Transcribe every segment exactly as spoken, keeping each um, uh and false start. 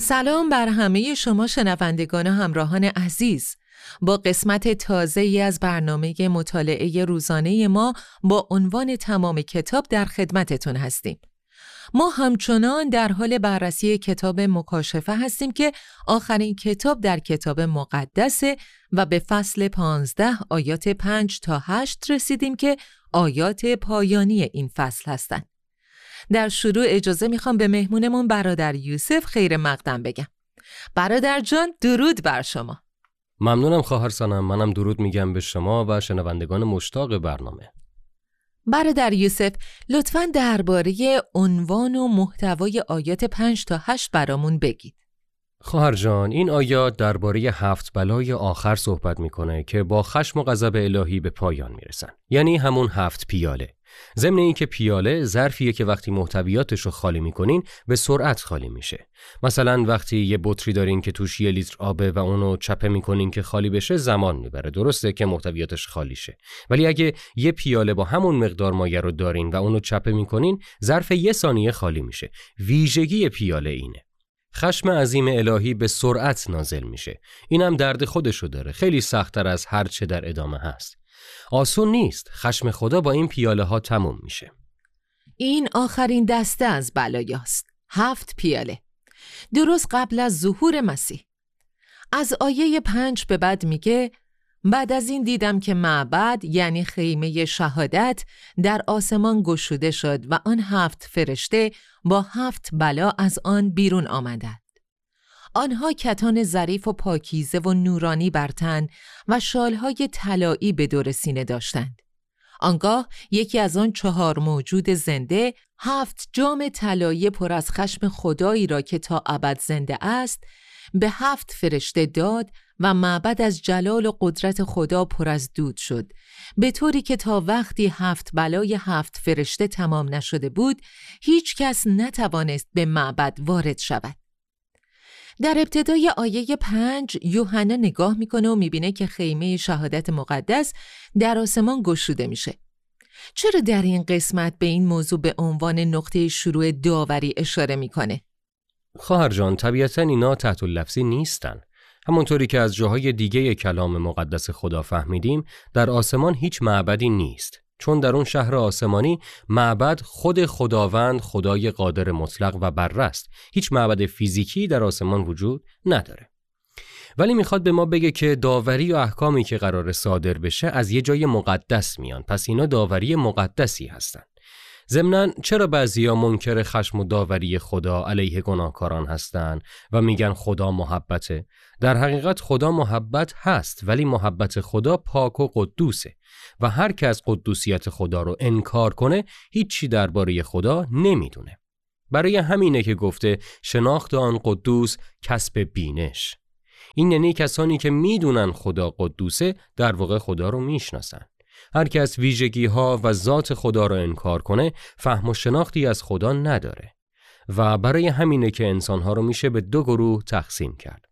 سلام بر همه شما شنوندگان و همراهان عزیز. با قسمت تازه‌ای از برنامه مطالعه روزانه ما با عنوان تمام کتاب در خدمتتون هستیم. ما همچنان در حال بررسی کتاب مکاشفه هستیم که آخرین کتاب در کتاب مقدسه و به فصل پانزده آیات پنج تا هشت رسیدیم که آیات پایانی این فصل هستند. در شروع اجازه میخوام به مهمونمون برادر یوسف خیر مقدم بگم. برادر جان، درود بر شما. ممنونم خواهر سنم. منم درود میگم به شما و شنوندگان مشتاق برنامه. برادر یوسف، لطفاً درباره عنوان و محتوای آیات پنج تا هشت برامون بگید. خواهر جان، این آیات درباره هفت بلای آخر صحبت میکنه که با خشم و غضب الهی به پایان میرسن. یعنی همون هفت پیاله. ضمن این که پیاله ظرفیه که وقتی محتویاتش رو خالی میکنین به سرعت خالی میشه. مثلا وقتی یه بطری دارین که توش یه لیتر آبه و اونو چپه میکنین که خالی بشه زمان میبره. درسته که محتویاتش خالی شه، ولی اگه یه پیاله با همون مقدار مایع رو دارین و اونو چپه میکنین ظرف یه ثانیه خالی میشه. ویژگی پیاله اینه. خشم عظیم الهی به سرعت نازل میشه. اینم درد خودشو داره. خیلی سخت‌تر از هر چه در ادامه هست. آسون نیست. خشم خدا با این پیاله ها تموم میشه. این آخرین دسته از بلایاست. هفت پیاله. درست قبل از ظهور مسیح. از آیه پنج به بعد میگه بعد از این دیدم که معبد یعنی خیمه شهادت در آسمان گشوده شد و آن هفت فرشته با هفت بلا از آن بیرون آمدند. آنها کتان ظریف و پاکیزه و نورانی بر تن و شالهای طلایی به دور سینه داشتند. آنگاه یکی از آن چهار موجود زنده هفت جام طلایی پر از خشم خدایی را که تا ابد زنده است به هفت فرشته داد و معبد از جلال و قدرت خدا پر از دود شد، به طوری که تا وقتی هفت بلای هفت فرشته تمام نشده بود هیچ کس نتوانست به معبد وارد شود. در ابتدای آیه پنج یوحنا نگاه میکنه و میبینه که خیمه شهادت مقدس در آسمان گشوده میشه. چرا در این قسمت به این موضوع به عنوان نقطه شروع داوری اشاره میکنه؟ خواهر جان، طبیعتاً اینا تحت اللفظی نیستن. همونطوری که از جاهای دیگه کلام مقدس خدا فهمیدیم، در آسمان هیچ معبدی نیست. چون در اون شهر آسمانی معبد خود خداوند خدای قادر مطلق و بره است. هیچ معبد فیزیکی در آسمان وجود نداره. ولی میخواد به ما بگه که داوری و احکامی که قرار صادر بشه از یه جای مقدس میان. پس اینا داوری مقدسی هستن. ضمناً چرا بعضیا منکر خشم و داوری خدا علیه گناهکاران هستن و میگن خدا محبته؟ در حقیقت خدا محبت هست، ولی محبت خدا پاک و قدوسه و هر که از قدوسیت خدا رو انکار کنه هیچی درباره خدا نمیدونه. برای همینه که گفته شناخت آن قدوس کسب بینش. این یعنی کسانی که میدونن خدا قدوسه در واقع خدا رو میشناسن. هر کس ویژگی ها و ذات خدا را انکار کنه فهم و شناختی از خدا نداره و برای همینه که انسانها رو میشه به دو گروه تقسیم کرد.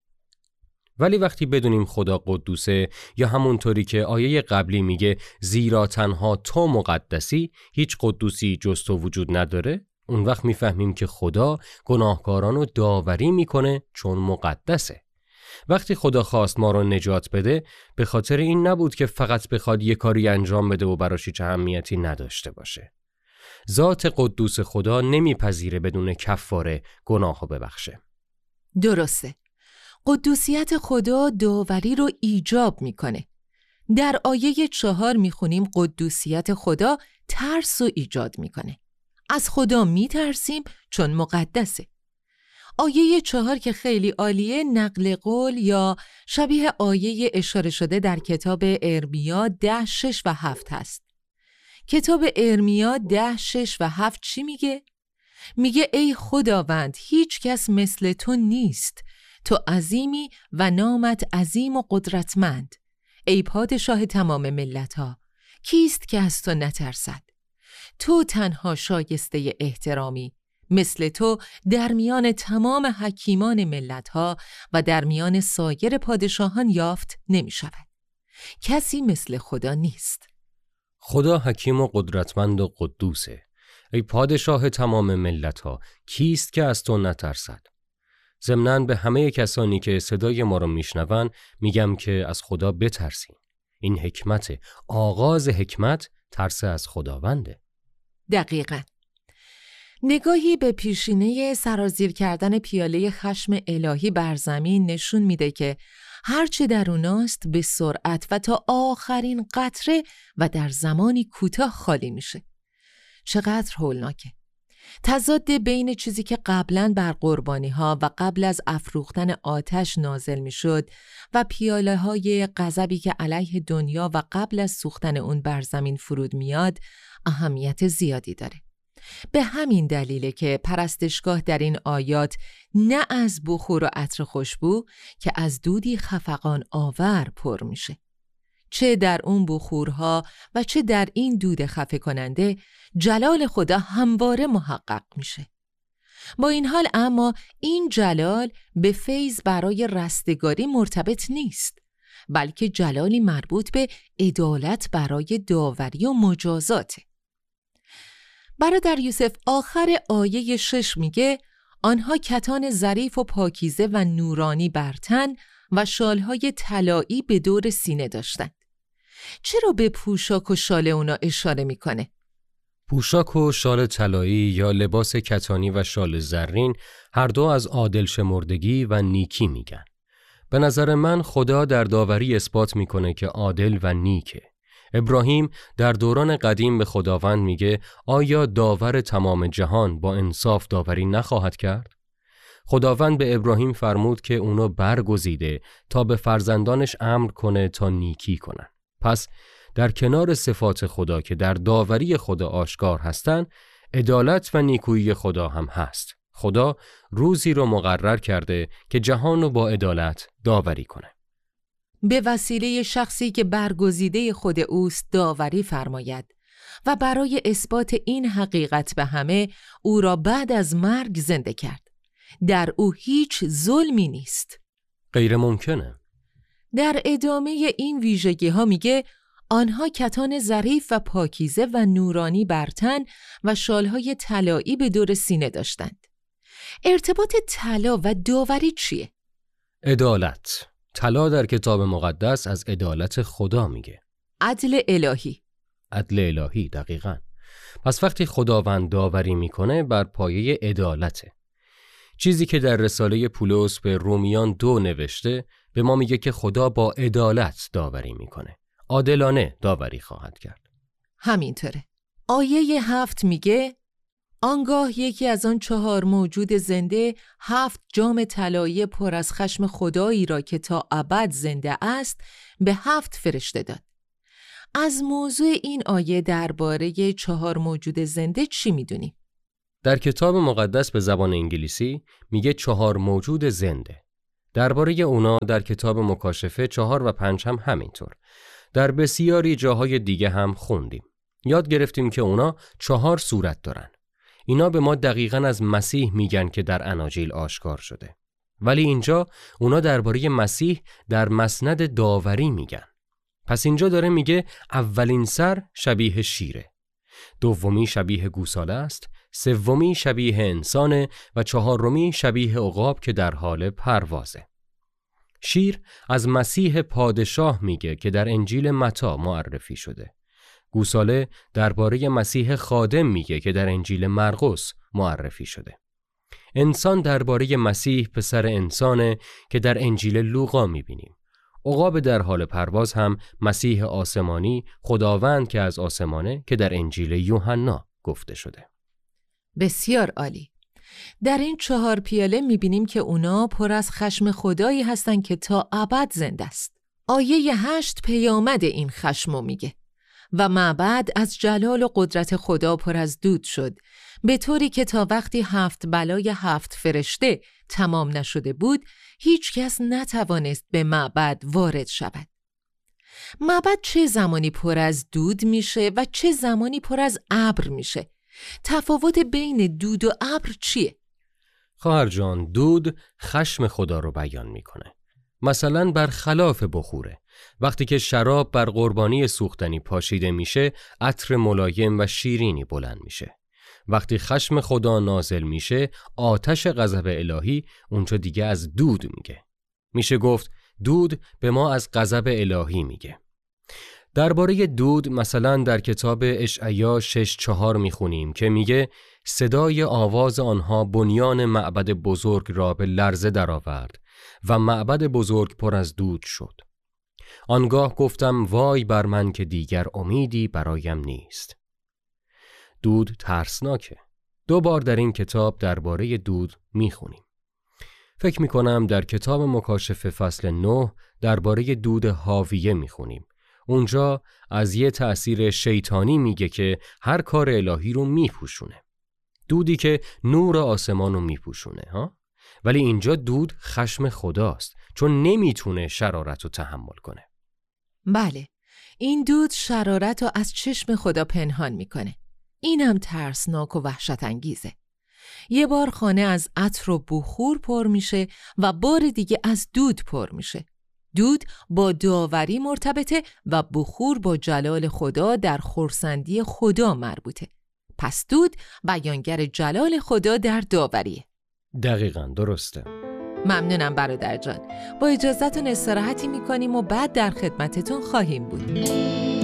ولی وقتی بدونیم خدا قدوسه، یا همونطوری که آیه قبلی میگه زیرا تنها تو مقدسی، هیچ قدوسی جز تو وجود نداره، اون وقت میفهمیم که خدا گناهکاران رو داوری میکنه چون مقدسه. وقتی خدا خواست ما رو نجات بده، به خاطر این نبود که فقط بخواد یه کاری انجام بده و براش هیچ اهمیتی نداشته باشه. ذات قدوس خدا نمیپذیره بدون کفاره گناهو ببخشه. درسته. قدوسیت خدا داوری رو ایجاب میکنه. در آیه چهار میخونیم قدوسیت خدا ترس رو ایجاد میکنه. از خدا میترسیم چون مقدسه. آیه چهار که خیلی عالیه نقل قول یا شبیه آیه اشاره شده در کتاب ارمیا ده شش و هفت هست. کتاب ارمیا ده شش و هفت چی میگه؟ میگه ای خداوند هیچ کس مثل تو نیست، تو عظیمی و نامت عظیم و قدرتمند. ای پادشاه تمام ملت ها، کیست که از تو نترسد؟ تو تنها شایسته احترامی، مثل تو در میان تمام حکیمان ملت ها و در میان سایر پادشاهان یافت نمی شود. کسی مثل خدا نیست. خدا حکیم و قدرتمند و قدوسه. ای پادشاه تمام ملت ها، کیست که از تو نترسد؟ ضمناً به همه کسانی که صدای ما رو میشنون میگم که از خدا بترسین. این حکمت، آغاز حکمت ترس از خداونده. دقیقاً. نگاهی به پیشینه سرازیر کردن پیاله خشم الهی بر زمین نشون میده که هرچه در اوناست به سرعت و تا آخرین قطره و در زمانی کوتاه خالی میشه. چقدر هولناکه. تضاد بین چیزی که قبلاً بر قربانی‌ها و قبل از افروختن آتش نازل میشد و پیاله‌های غضبی که علیه دنیا و قبل از سوختن اون بر زمین فرود میاد اهمیت زیادی داره. به همین دلیله که پرستشگاه در این آیات نه از بخور و عطر خوشبو که از دودی خفقان آور پر میشه. چه در اون بخورها و چه در این دود خفه کننده جلال خدا همواره محقق میشه. با این حال اما این جلال به فیض برای رستگاری مرتبط نیست، بلکه جلالی مربوط به عدالت برای داوری و مجازاته. برادر یوسف آخر آیه شش میگه آنها کتان ظریف و پاکیزه و نورانی بر تن و شالهای طلایی به دور سینه داشتند. چرا به پوشاک و شال اونا اشاره میکنه؟ پوشاک و شال طلایی یا لباس کتانی و شال زرین هر دو از عادل شمردگی و نیکی میگن. به نظر من خدا در داوری اثبات میکنه که عادل و نیکه. ابراهیم در دوران قدیم به خداوند میگه آیا داور تمام جهان با انصاف داوری نخواهد کرد؟ خداوند به ابراهیم فرمود که اونو برگزیده تا به فرزندانش امر کنه تا نیکی کنن. پس در کنار صفات خدا که در داوری خدا آشکار هستن، عدالت و نیکویی خدا هم هست. خدا روزی رو مقرر کرده که جهان رو با عدالت داوری کنه. به وسیله شخصی که برگزیده خود اوست داوری فرماید و برای اثبات این حقیقت به همه او را بعد از مرگ زنده کرد. در او هیچ ظلمی نیست. غیر ممکنه. در ادامه این ویژگی ها میگه آنها کتان ظریف و پاکیزه و نورانی بر تن و شالهای طلایی به دور سینه داشتند. ارتباط طلا و داوری چیه؟ عدالت. طلا در کتاب مقدس از عدالت خدا میگه. عدل الهی. عدل الهی دقیقاً. پس وقتی خداوند داوری میکنه بر پایه عدالته. چیزی که در رساله پولس به رومیان دو نوشته به ما میگه که خدا با عدالت داوری میکنه. عادلانه داوری خواهد کرد. همینطوره. آیه هفت میگه آنگاه یکی از آن چهار موجود زنده هفت جام طلایی پر از خشم خدایی را که تا ابد زنده است به هفت فرشته داد. از موضوع این آیه درباره چهار موجود زنده چی میدونی؟ در کتاب مقدس به زبان انگلیسی میگه چهار موجود زنده. درباره اونا در کتاب مکاشفه چهار و پنج هم همینطور. در بسیاری جاهای دیگه هم خوندیم. یاد گرفتیم که اونا چهار صورت دارن. اینا به ما دقیقاً از مسیح میگن که در اناجیل آشکار شده. ولی اینجا اونا درباره مسیح در مسند داوری میگن. پس اینجا داره میگه اولین سر شبیه شیره، دومی شبیه گوساله است، سومی شبیه انسانه و چهارمی شبیه عقاب که در حال پروازه. شیر از مسیح پادشاه میگه که در انجیل متی معرفی شده. گوساله درباره مسیح خادم میگه که در انجیل مرقس معرفی شده. انسان درباره مسیح پسر انسانه که در انجیل لوقا میبینیم. عقاب در حال پرواز هم مسیح آسمانی، خداوند که از آسمانه که در انجیل یوحنا گفته شده. بسیار عالی. در این چهار پیاله میبینیم که اونا پر از خشم خدایی هستن که تا ابد زنده است. آیه هشت پیامد این خشمو میگه و معبد از جلال و قدرت خدا پر از دود شد، به طوری که تا وقتی هفت بلای هفت فرشته تمام نشده بود هیچ کس نتوانست به معبد وارد شود. معبد چه زمانی پر از دود میشه و چه زمانی پر از ابر میشه؟ تفاوت بین دود و ابر چیه؟ خواهر جان، دود خشم خدا رو بیان میکنه. مثلا برخلاف بخوره. وقتی که شراب بر قربانی سوختنی پاشیده میشه، عطر ملایم و شیرینی بلند میشه. وقتی خشم خدا نازل میشه، آتش غضب الهی اونجا دیگه از دود میگه. میشه گفت دود به ما از غضب الهی میگه. درباره دود مثلا در کتاب اشعیا شش چهار میخونیم که میگه صدای آواز آنها بنیان معبد بزرگ را به لرزه درآورد و معبد بزرگ پر از دود شد. آنگاه گفتم وای بر من که دیگر امیدی برایم نیست. دود ترسناکه. دو بار در این کتاب درباره دود میخونیم. فکر میکنم در کتاب مکاشفه فصل نه درباره دود حاویه میخونیم. اونجا از یه تأثیر شیطانی میگه که هر کار الهی رو میپوشونه. دودی که نور آسمان رو میپوشونه ها؟ ولی اینجا دود خشم خداست، چون نمیتونه شرارت رو تحمل کنه. بله، این دود شرارت رو از چشم خدا پنهان میکنه. اینم ترسناک و وحشت انگیزه. یه بار خانه از عطر و بخور پر میشه و بار دیگه از دود پر میشه. دود با داوری مرتبطه و بخور با جلال خدا در خرسندی خدا مربوطه. پس دود بیانگر جلال خدا در داوریه. دقیقاً درسته. ممنونم برادر جان. با اجازهتون استراحتی میکنیم و بعد در خدمتتون خواهیم بود.